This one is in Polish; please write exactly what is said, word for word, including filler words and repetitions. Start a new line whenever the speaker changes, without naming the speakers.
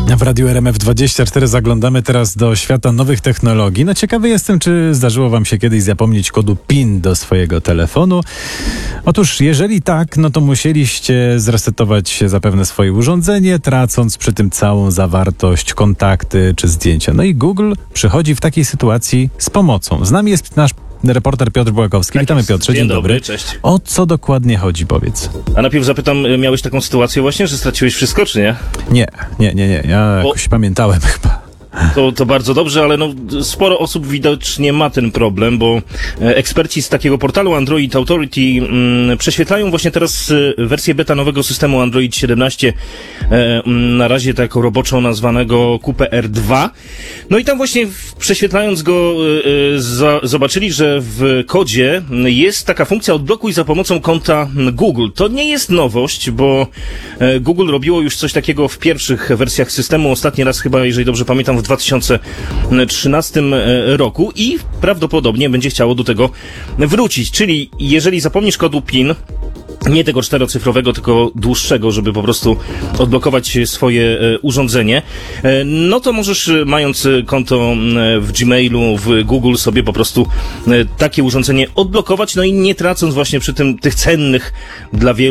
W Radiu R M F dwadzieścia cztery zaglądamy teraz do świata nowych technologii. No ciekawy jestem, czy zdarzyło wam się kiedyś zapomnieć kodu PIN do swojego telefonu. Otóż jeżeli tak, no to musieliście zresetować zapewne swoje urządzenie, tracąc przy tym całą zawartość, kontakty czy zdjęcia. No i Google przychodzi w takiej sytuacji z pomocą. Z nami jest nasz reporter Piotr Bułakowski.
Tak
Witamy,
jest.
Piotrze. Dzień,
Dzień
dobry.
dobry, cześć.
O co dokładnie chodzi, powiedz?
A najpierw zapytam, miałeś taką sytuację właśnie, że straciłeś wszystko, czy nie?
Nie, nie, nie, nie. Ja
Bo-
jakoś pamiętałem chyba.
To, to bardzo dobrze, ale no, sporo osób widocznie ma ten problem, bo e, eksperci z takiego portalu Android Authority mm, prześwietlają właśnie teraz e, wersję beta nowego systemu Android siedemnaście, e, mm, na razie tak roboczo nazwanego Q P R dwa. No i tam właśnie w, prześwietlając go e, e, za, zobaczyli, że w kodzie jest taka funkcja odblokuj za pomocą konta Google. To nie jest nowość, bo e, Google robiło już coś takiego w pierwszych wersjach systemu. Ostatni raz chyba, jeżeli dobrze pamiętam, w dwa tysiące trzynastym roku i prawdopodobnie będzie chciało do tego wrócić. Czyli jeżeli zapomnisz kodu PIN, nie tego czterocyfrowego, tylko dłuższego, żeby po prostu odblokować swoje e, urządzenie, e, no to możesz, e, mając e, konto e, w Gmailu, w Google, sobie po prostu e, takie urządzenie odblokować, no i nie tracąc właśnie przy tym tych cennych dla wielu